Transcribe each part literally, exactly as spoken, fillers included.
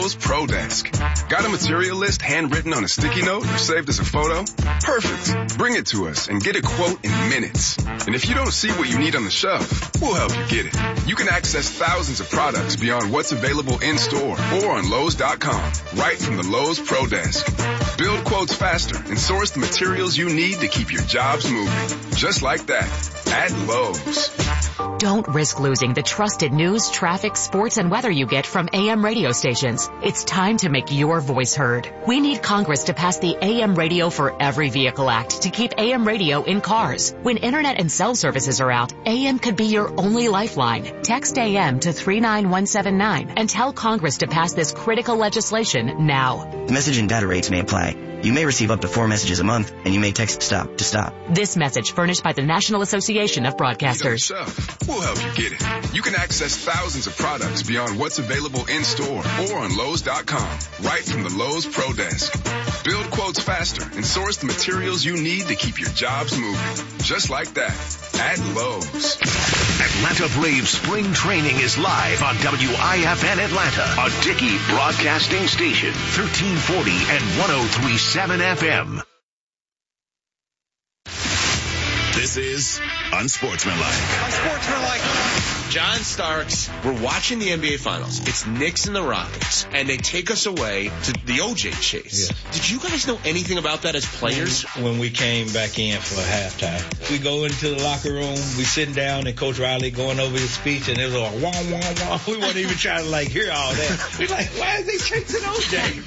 Pro Desk. Got a material list handwritten on a sticky note or saved as a photo? Perfect. Bring it to us and get a quote in minutes. And if you don't see what you need on the shelf, we'll help you get it. You can access thousands of products beyond what's available in store or on Lowe's dot com, right from the Lowe's Pro Desk. Build quotes faster and source the materials you need to keep your jobs moving. Just like that. At Lowe's. Don't risk losing the trusted news, traffic, sports, and weather you get from A M radio stations. It's time to make your voice heard. We need Congress to pass the A M Radio for Every Vehicle Act to keep A M radio in cars. When internet and cell services are out, A M could be your only lifeline. Text A M to three nine one seven nine and tell Congress to pass this critical legislation now. Message and data rates may apply. You may receive up to four messages a month, and you may text STOP to stop. This message furnished by the National Association of Broadcasters. We'll help you get it. You can access thousands of products beyond what's available in store or on Lowe's dot com, right from the Lowe's Pro Desk. Build quotes faster and source the materials you need to keep your jobs moving. Just like that. At Lowe's. Atlanta Braves spring training is live on W I F N Atlanta, a Dickey broadcasting station, thirteen forty and one oh three point seven F M. This is Unsportsmanlike. Unsportsmanlike. John Starks, we're watching the N B A Finals. It's Knicks and the Rockets, and they take us away to the O J chase. Yes. Did you guys know anything about that as players? When we came back in for halftime, we go into the locker room, we sitting down, and Coach Riley going over his speech, and it was like, wah, wah, wah. We weren't even trying to, like, hear all that. We like, why is they chasing O J?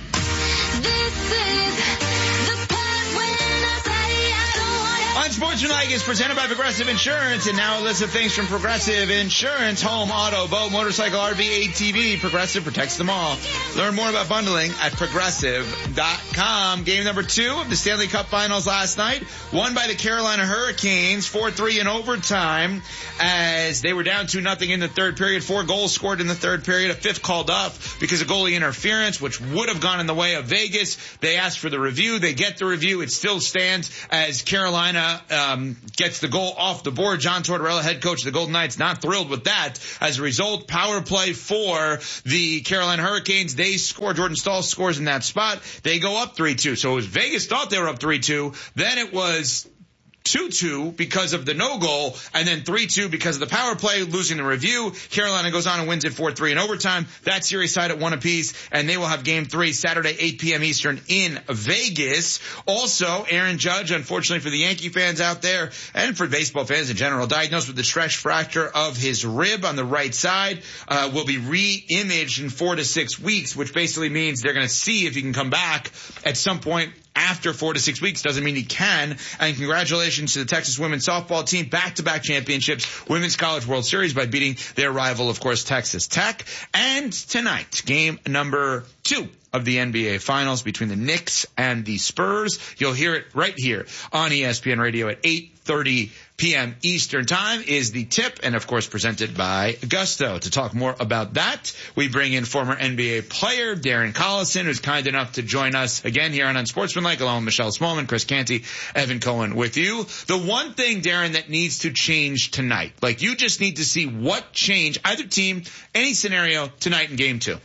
This is the part when I say I don't want it. Unsportsmanlike is presented by Progressive Insurance, and now a list of things from Progressive Insurance: home, auto, boat, motorcycle, R V, A T V. Progressive protects them all. Learn more about bundling at progressive dot com. Game number two of the Stanley Cup Finals last night, won by the Carolina Hurricanes, four three in overtime, as they were down two nothing in the third period. Four goals scored in the third period, a fifth called up because of goalie interference, which would have gone in the way of Vegas. They asked for the review. They get the review. It still stands as Carolina um, gets the goal off the board. John Tortorella, head coach of the Golden Knights, not thrilled with that. As a result, power play for the Carolina Hurricanes. They score. Jordan Staal scores in that spot. They go up three two. So it was Vegas thought they were up three two. Then it was two two because of the no goal, and then three two because of the power play, losing the review. Carolina goes on and wins it four three in overtime. That series tied at one apiece, and they will have game three Saturday, eight p.m. Eastern in Vegas. Also, Aaron Judge, unfortunately for the Yankee fans out there, and for baseball fans in general, diagnosed with the stretch fracture of his rib on the right side, uh, will be re-imaged in four to six weeks, which basically means they're going to see if he can come back at some point after four to six weeks. Doesn't mean he can. And congratulations to the Texas women's softball team, back-to-back championships, Women's College World Series by beating their rival, of course, Texas Tech. And tonight, game number two of the N B A Finals between the Knicks and the Spurs. You'll hear it right here on E S P N Radio at eight thirty p.m. Eastern Time is the tip, and of course presented by Gusto. To talk more about that, we bring in former N B A player Darren Collison, who's kind enough to join us again here on Unsportsmanlike, along with Michelle Smallman, Chris Canty, Evan Cohen with you. The one thing, Darren, that needs to change tonight, like you just need to see what change, either team, any scenario tonight in game two.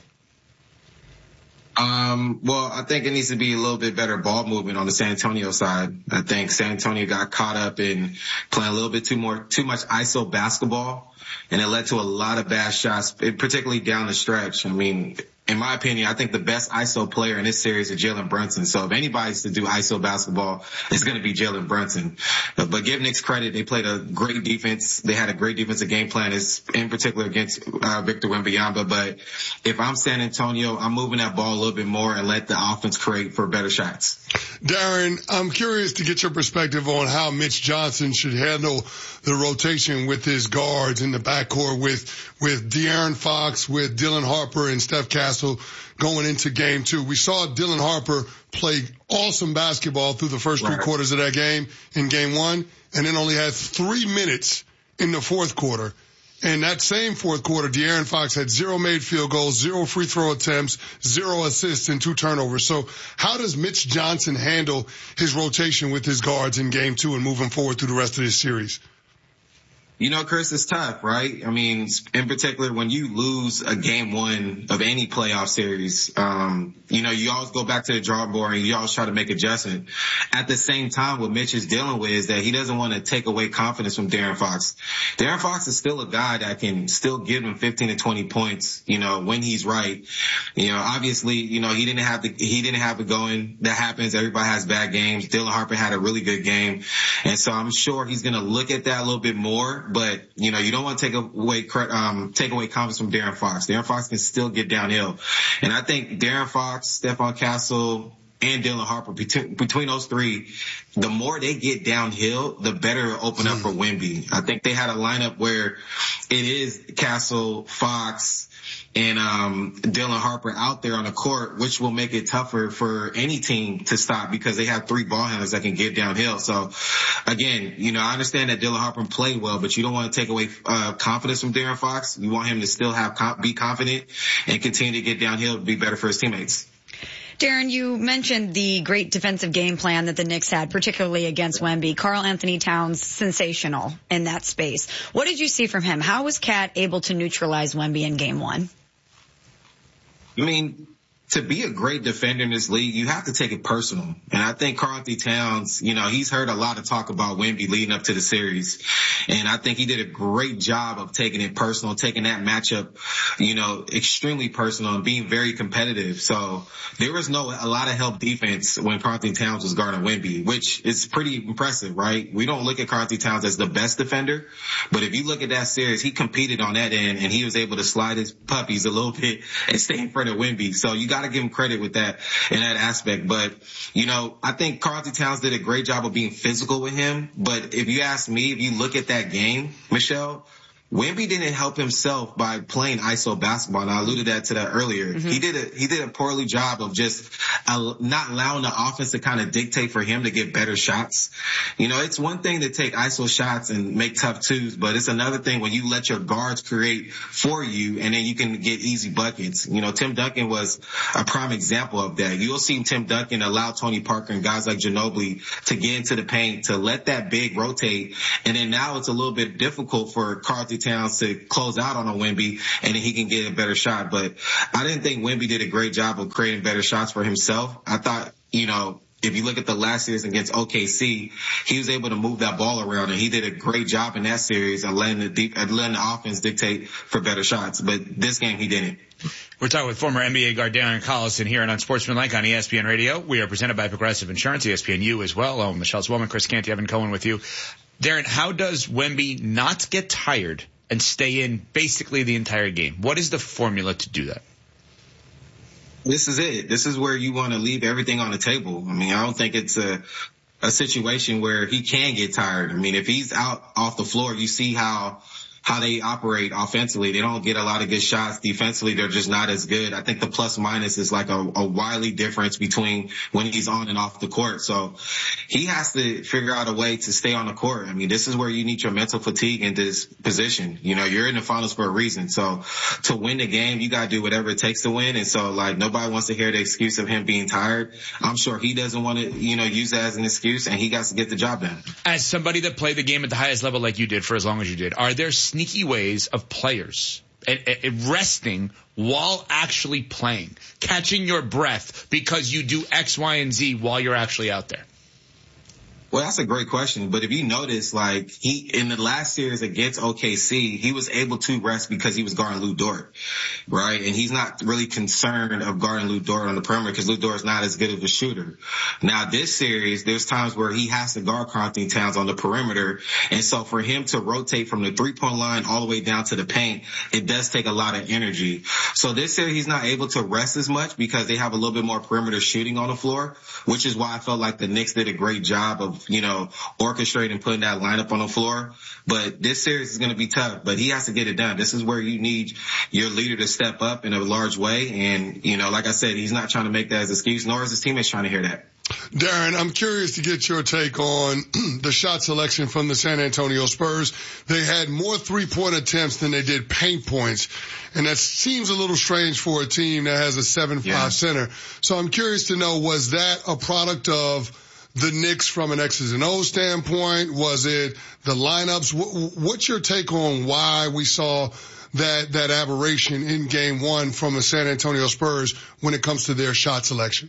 Um, well, I think it needs to be a little bit better ball movement on the San Antonio side. I think San Antonio got caught up in playing a little bit too more, too much I S O basketball, and it led to a lot of bad shots, particularly down the stretch. I mean, in my opinion, I think the best I S O player in this series is Jalen Brunson. So if anybody's to do I S O basketball, it's going to be Jalen Brunson. Uh, but give Knicks credit. They played a great defense. They had a great defensive game plan, in particular against uh, Victor Wembanyama. But if I'm San Antonio, I'm moving that ball a little bit more and let the offense create for better shots. Darren, I'm curious to get your perspective on how Mitch Johnson should handle the rotation with his guards in the backcourt with, with De'Aaron Fox, with Dylan Harper and Steph Castle going into game two. We saw Dylan Harper play awesome basketball through the first three right. quarters of that game in game one, and then only had three minutes in the fourth quarter. And that same fourth quarter, De'Aaron Fox had zero made field goals, zero free throw attempts, zero assists, and two turnovers. So how does Mitch Johnson handle his rotation with his guards in game two and moving forward through the rest of this series? You know, Chris, it's tough, right? I mean, in particular, when you lose a game one of any playoff series, um, you know, you always go back to the drawing board and you always try to make adjustment. At the same time, what Mitch is dealing with is that he doesn't want to take away confidence from De'Aaron Fox. De'Aaron Fox is still a guy that can still give him fifteen to twenty points, you know, when he's right. You know, obviously, you know, he didn't have the, he didn't have it going. That happens. Everybody has bad games. Dylan Harper had a really good game. And so I'm sure he's going to look at that a little bit more. But, you know, you don't want to take away, um, take away confidence from De'Aaron Fox. De'Aaron Fox can still get downhill. And I think De'Aaron Fox, Stephon Castle, and Dylan Harper, between, between those three, the more they get downhill, the better it'll open up for Wemby. I think they had a lineup where it is Castle, Fox, and um Dylan Harper out there on the court, which will make it tougher for any team to stop because they have three ball handlers that can get downhill. So, again, you know, I understand that Dylan Harper played well, but you don't want to take away uh confidence from De'Aaron Fox. You want him to still have be confident and continue to get downhill to be better for his teammates. Darren, you mentioned the great defensive game plan that the Knicks had, particularly against Wemby. Karl Anthony Towns, sensational in that space. What did you see from him? How was Cat able to neutralize Wemby in game one? I mean, to be a great defender in this league, you have to take it personal. And I think Karl Anthony Towns, you know, he's heard a lot of talk about Wemby leading up to the series. And I think he did a great job of taking it personal, taking that matchup, you know, extremely personal and being very competitive. So there was no, a lot of help defense when Karl Anthony Towns was guarding Wemby, which is pretty impressive, right? We don't look at Karl Anthony Towns as the best defender, but if you look at that series, he competed on that end and he was able to slide his puppies a little bit and stay in front of Wemby. So you got got to give him credit with that in that aspect. But, you know, I think Karl Anthony Towns did a great job of being physical with him. But if you ask me, if you look at that game, Michelle, Wemby didn't help himself by playing I S O basketball, and I alluded that to that earlier. Mm-hmm. He did a he did a poorly job of just uh, not allowing the offense to kind of dictate for him to get better shots. You know, it's one thing to take I S O shots and make tough twos, but it's another thing when you let your guards create for you, and then you can get easy buckets. You know, Tim Duncan was a prime example of that. You'll see Tim Duncan allow Tony Parker and guys like Ginobili to get into the paint, to let that big rotate, and then now it's a little bit difficult for Karl Anthony Towns to close out on a Wemby, and then he can get a better shot. But I didn't think Wemby did a great job of creating better shots for himself. I thought, you know, if you look at the last series against O K C, he was able to move that ball around, and he did a great job in that series of letting the, deep, letting the offense dictate for better shots. But this game, he didn't. We're talking with former N B A guard Darren Collison here on Unsportsmanlike on E S P N Radio. We are presented by Progressive Insurance, E S P N U as well. Oh, Michelle Swellman, Chris Canty, Evan Cohen with you. Darren, how does Wemby not get tired and stay in basically the entire game? What is the formula to do that? This is it. This is where you want to leave everything on the table. I mean, I don't think it's a a situation where he can get tired. I mean, if he's out off the floor, you see how how they operate offensively. They don't get a lot of good shots. Defensively, they're just not as good. I think the plus minus is like a, a wily difference between when he's on and off the court. So he has to figure out a way to stay on the court. I mean, this is where you need your mental fatigue in this position. You know, you're in the finals for a reason. So to win the game, you got to do whatever it takes to win. And so, like, nobody wants to hear the excuse of him being tired. I'm sure he doesn't want to, you know, use that as an excuse, and he got to get the job done. As somebody that played the game at the highest level like you did for as long as you did, are there sneaky ways of players and, and resting while actually playing, catching your breath because you do X, Y, and Z while you're actually out there? Well, that's a great question. But if you notice, like, he, in the last series against O K C, he was able to rest because he was guarding Lou Dort, right? And he's not really concerned of guarding Lou Dort on the perimeter because Lou Dort is not as good of a shooter. Now, this series, there's times where he has to guard Karl Anthony Towns on the perimeter. And so for him to rotate from the three-point line all the way down to the paint, it does take a lot of energy. So this series, he's not able to rest as much because they have a little bit more perimeter shooting on the floor, which is why I felt like the Knicks did a great job of, you know, orchestrating putting that lineup on the floor. But this series is going to be tough, but he has to get it done. This is where you need your leader to step up in a large way. And, you know, like I said, he's not trying to make that as an excuse, nor is his teammates trying to hear that. Darren, I'm curious to get your take on the shot selection from the San Antonio Spurs. They had more three-point attempts than they did paint points, and that seems a little strange for a team that has a seven five yeah. center. So I'm curious to know, was that a product of the Knicks from an X's and O's standpoint? Was it the lineups? What's your take on why we saw that, that aberration in game one from the San Antonio Spurs when it comes to their shot selection?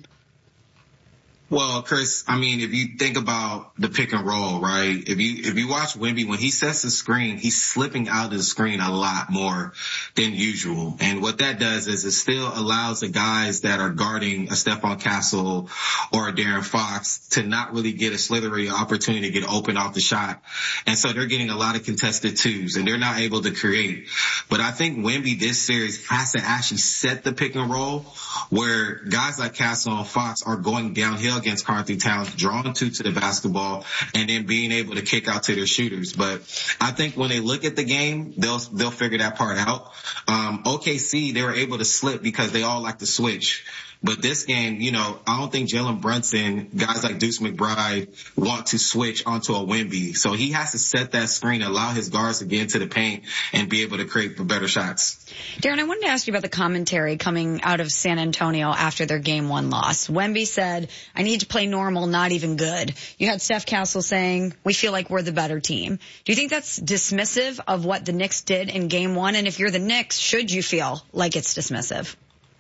Well, Chris, I mean, if you think about the pick and roll, right? If you, if you watch Wemby, when he sets the screen, he's slipping out of the screen a lot more than usual. And what that does is it still allows the guys that are guarding a Stephon Castle or a De'Aaron Fox to not really get a slithery opportunity to get open off the shot. And so they're getting a lot of contested twos and they're not able to create. But I think Wemby this series has to actually set the pick and roll where guys like Castle and Fox are going downhill against Karl-Anthony Towns, drawing two to the basketball, and then being able to kick out to their shooters. But I think when they look at the game, they'll they'll figure that part out. Um, O K C, they were able to slip because they all like to switch. But this game, you know, I don't think Jalen Brunson, guys like Deuce McBride want to switch onto a Wemby. So he has to set that screen, allow his guards to get into the paint and be able to create for better shots. Darren, I wanted to ask you about the commentary coming out of San Antonio after their game one loss. Wemby said, I need to play normal, not even good. You had Steph Castle saying, we feel like we're the better team. Do you think that's dismissive of what the Knicks did in game one? And if you're the Knicks, should you feel like it's dismissive?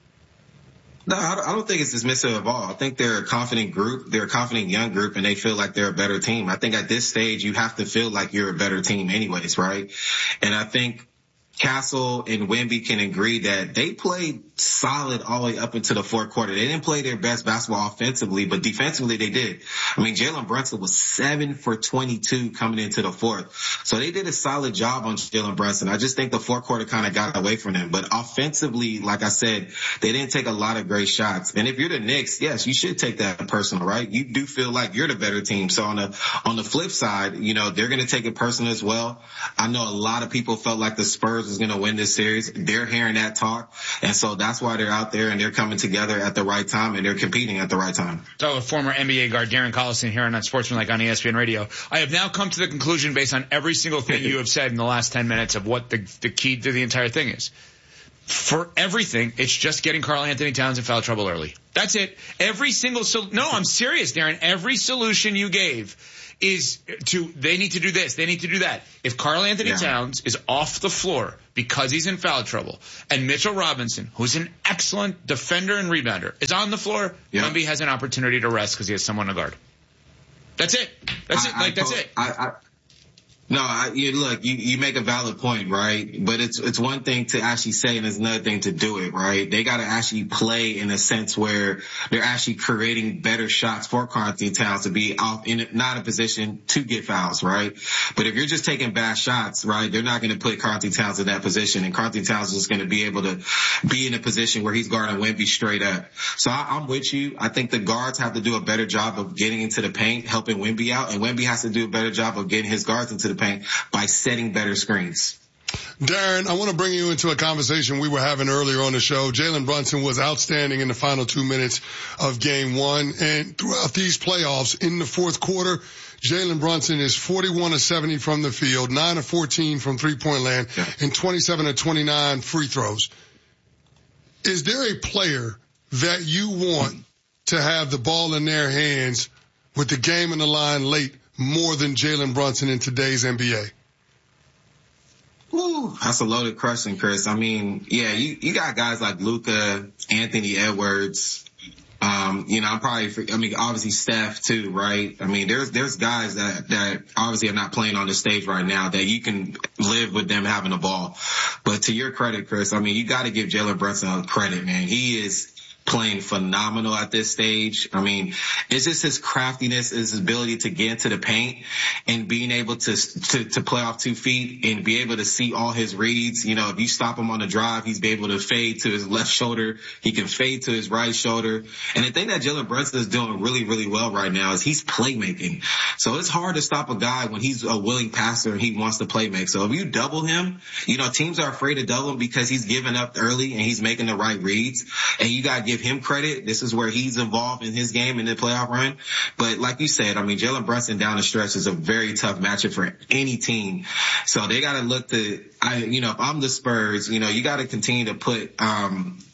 No, I don't think it's dismissive of all. I think they're a confident group. They're a confident young group, and they feel like they're a better team. I think at this stage, you have to feel like you're a better team anyways, right? And I think Castle and Wemby can agree that they played solid all the way up into the fourth quarter. They didn't play their best basketball offensively, but defensively they did. I mean, Jalen Brunson was seven for twenty-two coming into the fourth. So they did a solid job on Jalen Brunson. I just think the fourth quarter kind of got away from them. But offensively, like I said, they didn't take a lot of great shots. And if you're the Knicks, yes, you should take that personal, right? You do feel like you're the better team. So on the, on the flip side, you know, they're going to take it personal as well. I know a lot of people felt like the Spurs is going to win this series. They're hearing that talk. And so that's why they're out there and they're coming together at the right time and they're competing at the right time. So former N B A guard Darren Collison here on Unsportsmanlike on E S P N Radio. I have now come to the conclusion based on every single thing you have said in the last ten minutes of what the, the key to the entire thing is. For everything, it's just getting Karl-Anthony Towns in foul trouble early. That's it. Every single, sol- no, I'm serious, Darren. Every solution you gave is to, they need to do this, they need to do that. If Karl-Anthony yeah. Towns is off the floor because he's in foul trouble, and Mitchell Robinson, who's an excellent defender and rebounder, is on the floor, yeah. Wemby has an opportunity to rest because he has someone to guard. That's it. That's I, it. Like, I, that's it. I, I, No, I, you, look, you, you make a valid point, right? But it's it's one thing to actually say and it's another thing to do it, right? They got to actually play in a sense where they're actually creating better shots for Karl-Anthony Towns to be out in not in a position to get fouls, right? But if you're just taking bad shots, right, they're not going to put Karl-Anthony Towns in that position, and Karl-Anthony Towns is going to be able to be in a position where he's guarding Wemby straight up. So I, I'm with you. I think the guards have to do a better job of getting into the paint, helping Wemby out, and Wemby has to do a better job of getting his guards into the paint by setting better screens. Darren, I want to bring you into a conversation we were having earlier on the show. Jalen Brunson was outstanding in the final two minutes of game one, and throughout these playoffs in the fourth quarter, Jalen Brunson is forty-one of seventy from the field, nine of fourteen from three-point land, yeah. and twenty-seven of twenty-nine free throws. Is there a player that you want to have the ball in their hands with the game in the line late more than Jalen Brunson in today's N B A? Ooh, that's a loaded question, Chris. I mean, yeah, you, you got guys like Luka, Anthony Edwards. Um, you know, I'm probably, I mean, obviously Steph too, right? I mean, there's, there's guys that, that obviously are not playing on the stage right now that you can live with them having the ball. But to your credit, Chris, I mean, you got to give Jalen Brunson credit, man. He is playing phenomenal at this stage. I mean, it's just his craftiness, his ability to get into the paint and being able to, to, to play off two feet and be able to see all his reads. You know, if you stop him on the drive, he's be able to fade to his left shoulder. He can fade to his right shoulder. And the thing that Jalen Brunson is doing really, really well right now is he's playmaking. So it's hard to stop a guy when he's a willing passer and he wants to play make. So if you double him, you know, teams are afraid to double him because he's giving up early and he's making the right reads. And you got to give him credit. This is where he's involved in his game in the playoff run. But like you said, I mean, Jalen Brunson down the stretch is a very tough matchup for any team. So they got to look to, I, you know, if I'm the Spurs, you know, you got to continue to put, um,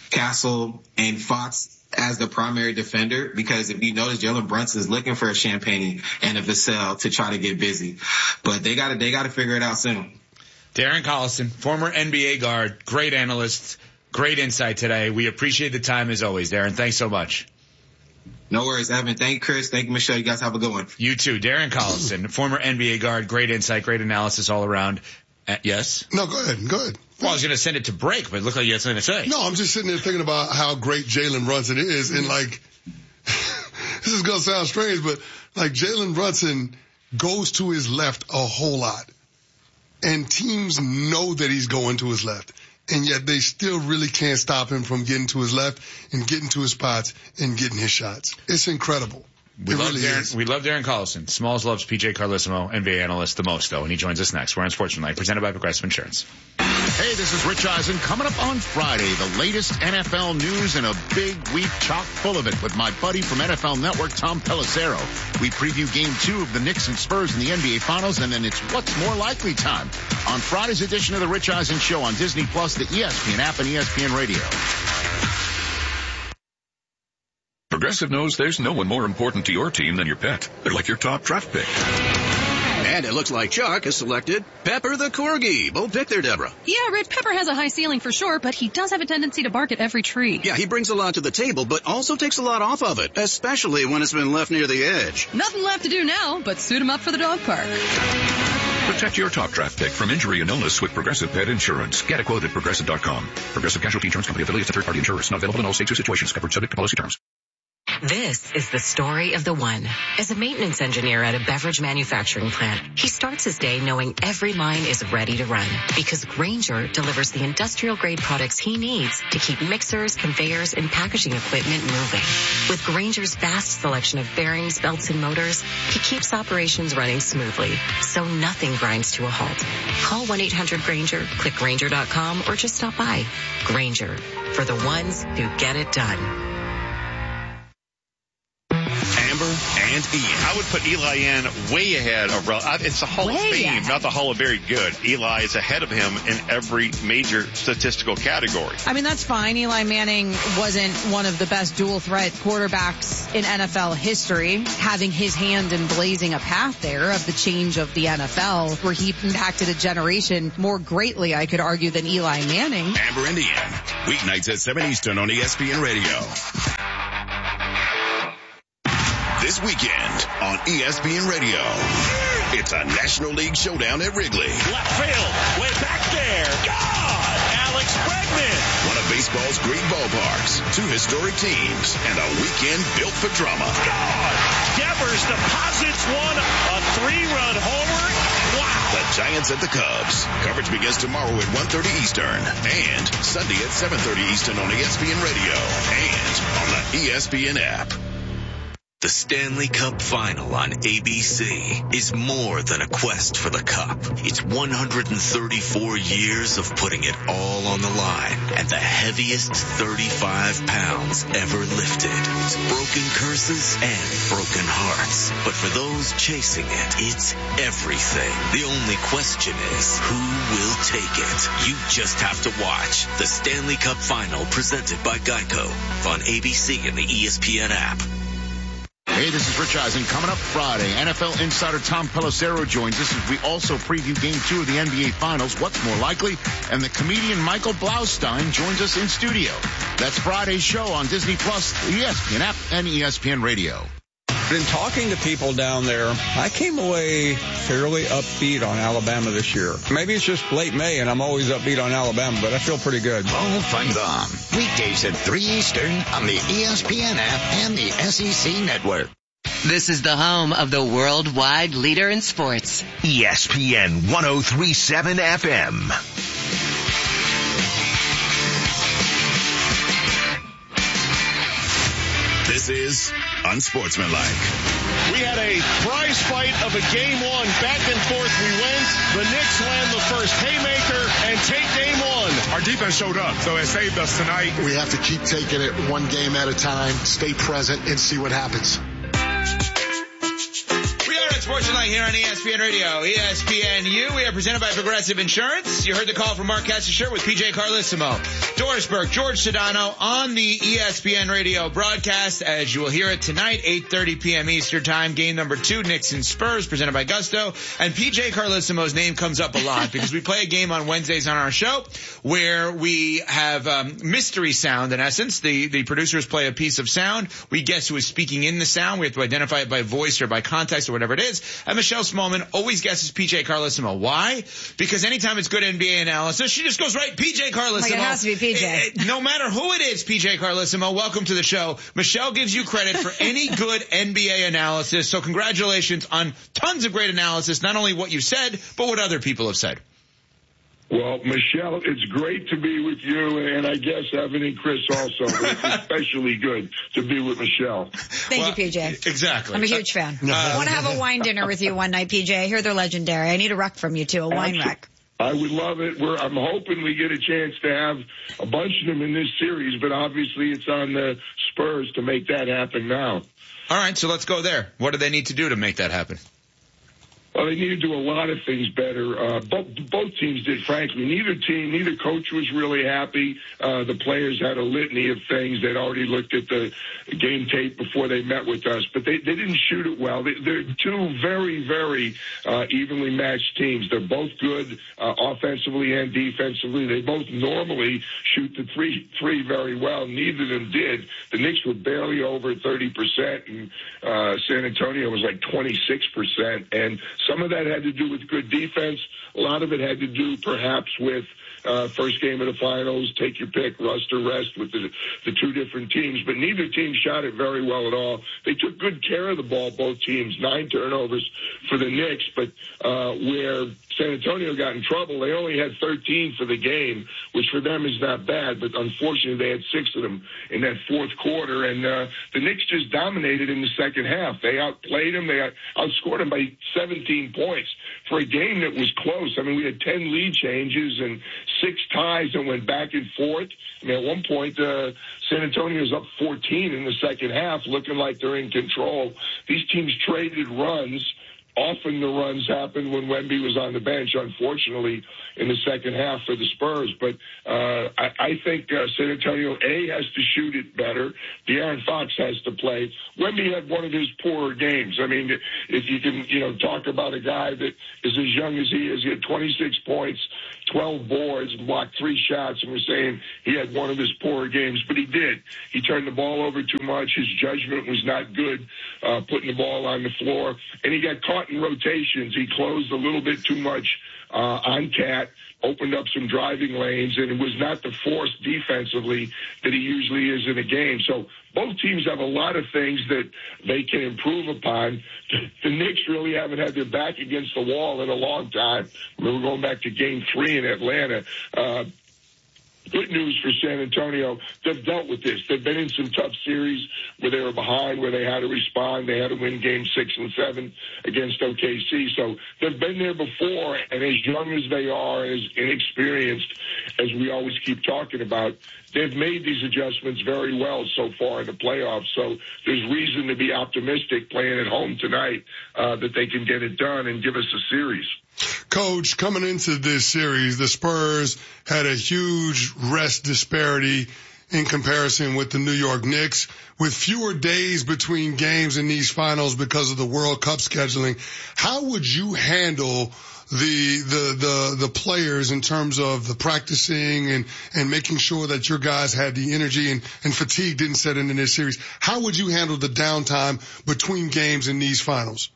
Castle, and Fox as the primary defender, because if you notice, Jalen Brunson is looking for a Champagne and a Vassell to try to get busy. But they got to they got to figure it out soon. Darren Collison, former N B A guard, great analyst, great insight today. We appreciate the time as always, Darren. Thanks so much. No worries, Evan. Thank you, Chris. Thank you, Michelle. You guys have a good one. You too. Darren Collison, former N B A guard, great insight, great analysis all around. Uh, yes? No, go ahead. Go ahead. Well, I was going to send it to break, but it looked like you had something to say. No, I'm just sitting there thinking about how great Jalen Brunson is. And, like, this is going to sound strange, but, like, Jalen Brunson goes to his left a whole lot. And teams know that he's going to his left. And yet they still really can't stop him from getting to his left and getting to his spots and getting his shots. It's incredible. We it love really Darren, is. we love Darren Collison. Smalls loves P J Carlissimo, N B A analyst, the most, though, and he joins us next. We're on Sportsmanlike, presented by Progressive Insurance. Hey, this is Rich Eisen. Coming up on Friday, the latest N F L news and a big week chock full of it with my buddy from N F L Network, Tom Pelissero. We preview game two of the Knicks and Spurs in the N B A Finals, and then it's What's More Likely time on Friday's edition of the Rich Eisen Show on Disney Plus, the E S P N app, and E S P N Radio. Progressive knows there's no one more important to your team than your pet. They're like your top draft pick. And it looks like Chuck has selected Pepper the Corgi. Bold pick there, Deborah. Yeah, Rich, Pepper has a high ceiling for sure, but he does have a tendency to bark at every tree. Yeah, he brings a lot to the table, but also takes a lot off of it, especially when it's been left near the edge. Nothing left to do now but suit him up for the dog park. Protect your top draft pick from injury and illness with Progressive Pet Insurance. Get a quote at Progressive dot com. Progressive Casualty Insurance Company affiliates and third-party insurers. Not available in all states or situations. Covered subject to policy terms. This is the story of the one. As a maintenance engineer at a beverage manufacturing plant, he starts his day knowing every line is ready to run because Grainger delivers the industrial-grade products he needs to keep mixers, conveyors, and packaging equipment moving. With Grainger's vast selection of bearings, belts, and motors, he keeps operations running smoothly, so nothing grinds to a halt. Call one eight hundred Grainger, click Grainger dot com, or just stop by. Grainger, for the ones who get it done. Amber and Ian. I would put Eli in way ahead of, it's the Hall way of Fame, ahead. Not the Hall of Very Good. Eli is ahead of him in every major statistical category. I mean, that's fine. Eli Manning wasn't one of the best dual threat quarterbacks in N F L history, having his hand in blazing a path there of the change of the N F L, where he impacted a generation more greatly, I could argue, than Eli Manning. Amber and Ian, weeknights at seven Eastern on E S P N Radio. This weekend on E S P N Radio, it's a National League showdown at Wrigley. Left field, way back there. God! Alex Bregman. One of baseball's great ballparks, two historic teams, and a weekend built for drama. God! Devers deposits one, a three-run homer. Wow! The Giants at the Cubs. Coverage begins tomorrow at one thirty Eastern and Sunday at seven thirty Eastern on E S P N Radio and on the E S P N app. The Stanley Cup Final on A B C is more than a quest for the cup. It's one hundred thirty-four years of putting it all on the line and the heaviest thirty-five pounds ever lifted. It's broken curses and broken hearts. But for those chasing it, it's everything. The only question is, who will take it? You just have to watch the Stanley Cup Final presented by Geico on A B C and the E S P N app. Hey, this is Rich Eisen. Coming up Friday, N F L insider Tom Pelissero joins us as we also preview Game two of the N B A Finals, What's More Likely, and the comedian Michael Blaustein joins us in studio. That's Friday's show on Disney Plus, the E S P N app, and E S P N Radio. Been talking to people down there. I came away fairly upbeat on Alabama this year. Maybe it's just late May and I'm always upbeat on Alabama, but I feel pretty good. Paul Feinbaum, weekdays at three Eastern on the E S P N app and the S E C network. This is the home of the worldwide leader in sports. E S P N one oh three point seven F M. This is Unsportsmanlike. We had a prize fight of a game one. Back and forth we went. The Knicks land the first haymaker and take game one. Our defense showed up, so it saved us tonight. We have to keep taking it one game at a time, stay present, and see what happens. We are at Sportsmanlike here on E S P N Radio, E S P N U. We are presented by Progressive Insurance. You heard the call from Mark Kassisher with P J Carlissimo. Doris Burke, George Sedano on the E S P N Radio broadcast, as you will hear it tonight, eight thirty p.m. Eastern Time. Game number two, Knicks and Spurs, presented by Gusto. And P J Carlissimo's name comes up a lot because we play a game on Wednesdays on our show where we have um, mystery sound, in essence. The, the producers play a piece of sound. We guess who is speaking in the sound. We have to identify it by voice or by context or whatever it is. And Michelle Smallman always guesses P J Carlissimo. Why? Because anytime it's good N B A analysis, she just goes right, P J Carlissimo. Like it has to be P J. No matter who it is, P J Carlissimo, welcome to the show. Michelle gives you credit for any good N B A analysis, so congratulations on tons of great analysis, not only what you said, but what other people have said. Well, Michelle, it's great to be with you, and I guess Evan and Chris also. It's especially good to be with Michelle. Thank well, you, P J. Exactly. I'm a huge fan. Uh, I want to have a wine dinner with you one night, P J. I hear they're legendary. I need a rec from you, too, a wine Absolutely. rec. I would love it. We're, I'm hoping we get a chance to have a bunch of them in this series, but obviously it's on the Spurs to make that happen now. All right, so let's go there. What do they need to do to make that happen? Well, they need to do a lot of things better. Uh, both, both teams did, frankly. Neither team, neither coach was really happy. Uh, the players had a litany of things. They'd already looked at the game tape before they met with us, but they, they didn't shoot it well. They, they're two very, very uh, evenly matched teams. They're both good uh, offensively and defensively. They both normally shoot the three, three very well. Neither of them did. The Knicks were barely over thirty percent, and uh, San Antonio was like twenty-six percent. And some of that had to do with good defense. A lot of it had to do perhaps with uh, first game of the finals, take your pick, rust or rest with the, the two different teams. But neither team shot it very well at all. They took good care of the ball, both teams, nine turnovers for the Knicks. But uh, where San Antonio got in trouble, they only had thirteen for the game, which for them is not bad. But unfortunately, they had six of them in that fourth quarter. And uh, the Knicks just dominated in the second half. They outplayed them. They outscored them by seventeen points for a game that was close. I mean, we had ten lead changes and six ties and went back and forth. I mean, at one point, uh, San Antonio was up fourteen in the second half, looking like they're in control. These teams traded runs. Often the runs happened when Wemby was on the bench, unfortunately, in the second half for the Spurs. But uh, I, I think uh, San Antonio, A, has to shoot it better. De'Aaron Fox has to play. Wemby had one of his poorer games. I mean, if you can, you know, talk about a guy that is as young as he is, he had twenty-six points, twelve boards, and blocked three shots, and we're saying he had one of his poorer games, but he did. He turned the ball over too much. His judgment was not good, uh, putting the ball on the floor, and he got caught in rotations. He closed a little bit too much uh, on Cat, opened up some driving lanes, and it was not the force defensively that he usually is in a game. So both teams have a lot of things that they can improve upon. The Knicks really haven't had their back against the wall in a long time. I mean, we're going back to game three in Atlanta. Uh, Good news for San Antonio. They've dealt with this. They've been in some tough series where they were behind, where they had to respond. They had to win game six and seven against O K C. So they've been there before, and as young as they are, as inexperienced as we always keep talking about, they've made these adjustments very well so far in the playoffs. So there's reason to be optimistic playing at home tonight uh, that they can get it done and give us a series. Coach, coming into this series, the Spurs had a huge rest disparity in comparison with the New York Knicks. With fewer days between games in these finals because of the World Cup scheduling, how would you handle the the the the players in terms of the practicing and and making sure that your guys had the energy and and fatigue didn't set in in this series? How would you handle the downtime between games in these finals?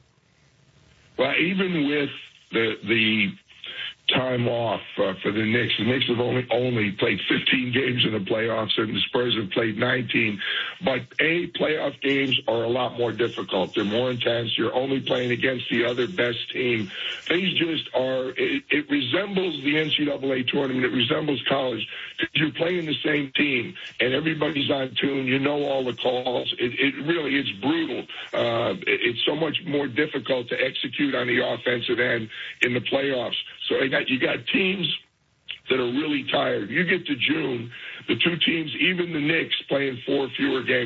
Well, even with the the time off uh, for the Knicks. The Knicks have only only played fifteen games in the playoffs, and the Spurs have played nineteen. But, A, playoff games are a lot more difficult. They're more intense. You're only playing against the other best team. Things just are, it, it resembles the N C double A tournament. It resembles college. You're playing the same team, and everybody's on tune. You know all the calls. It, it really, it's brutal. Uh, it, it's so much more difficult to execute on the offensive end in the playoffs. So you got, you got teams that are really tired. You get to June, the two teams, even the Knicks playing four fewer games,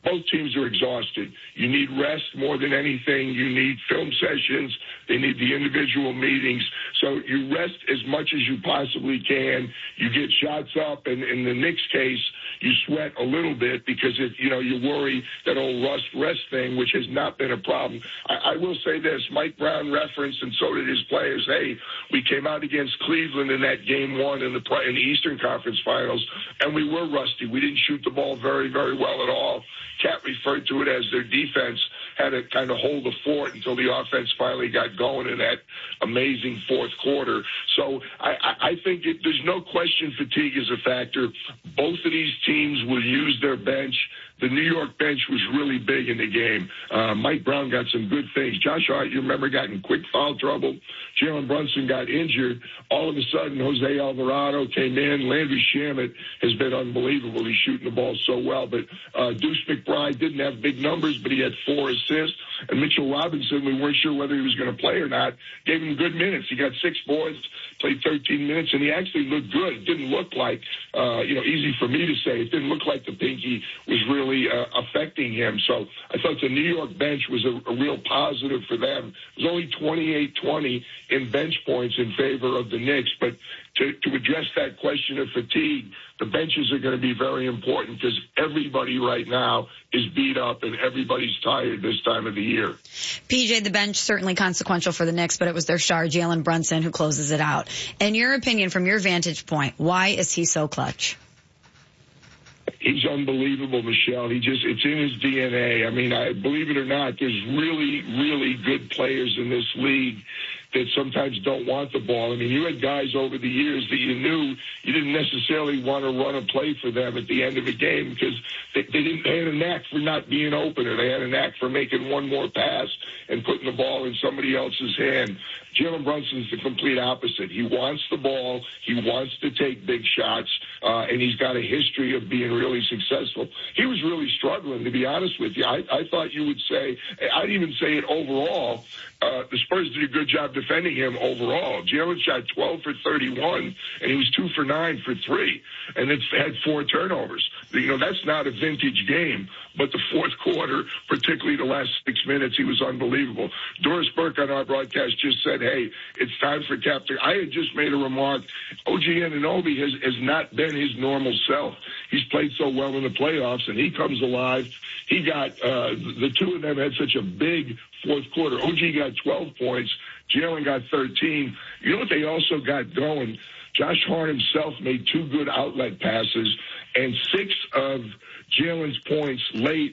both teams are exhausted. You need rest more than anything. You need film sessions. They need the individual meetings. So you rest as much as you possibly can. You get shots up, and in the Knicks case, you sweat a little bit because, it, you know, you worry that old rust rest thing, which has not been a problem. I, I will say this. Mike Brown referenced, and so did his players, hey, we came out against Cleveland in that game one in the, in the Eastern Conference Finals, and we were rusty. We didn't shoot the ball very, very well at all. Cat referred to it as their defense had to kind of hold the fort until the offense finally got going in that amazing fourth quarter. So I, I think it, there's no question fatigue is a factor. Both of these teams will use their bench. The New York bench was really big in the game. Uh, Mike Brown got some good things. Josh Hart, you remember, got in quick foul trouble. Jalen Brunson got injured. All of a sudden, Jose Alvarado came in. Landry Shamet has been unbelievable. He's shooting the ball so well. But uh, Deuce McBride didn't have big numbers, but he had four assists. And Mitchell Robinson, we weren't sure whether he was going to play or not, gave him good minutes. He got six boards, played thirteen minutes, and he actually looked good. It didn't look like, uh, you know, easy for me to say. It didn't look like the pinky was really uh, affecting him. So I thought the New York bench was a, a real positive for them. It was only twenty-eight twenty in bench points in favor of the Knicks. But to, to address that question of fatigue, the benches are going to be very important because everybody right now is beat up and everybody's tired this time of the year. P J, the bench certainly consequential for the Knicks, but it was their star, Jalen Brunson, who closes it out. In your opinion, from your vantage point, why is he so clutch? He's unbelievable, Michelle. He just, it's in his D N A. I mean, I believe it or not, there's really, really good players in this league that sometimes don't want the ball. I mean, you had guys over the years that you knew you didn't necessarily want to run a play for them at the end of a game because they, they didn't they had a knack for not being open, or they had a knack for making one more pass and putting the ball in somebody else's hand. Jalen Brunson's the complete opposite. He wants the ball. He wants to take big shots, uh, and he's got a history of being really successful. He was really struggling, to be honest with you. I, I thought you would say, I'd even say it overall, uh, the Spurs did a good job defending him overall. Jalen shot twelve for thirty-one, and he was two for nine for three, and it's had four turnovers. You know, that's not a vintage game, but the fourth quarter, particularly the last six minutes, he was unbelievable. Doris Burke on our broadcast just said, hey, it's time for Captain. I had just made a remark. O G Anunoby has, has not been his normal self. He's played so well in the playoffs, and he comes alive. He got, uh, the two of them had such a big fourth quarter. O G got twelve points. Jalen got thirteen. You know what they also got going? Josh Hart himself made two good outlet passes, and six of Jalen's points late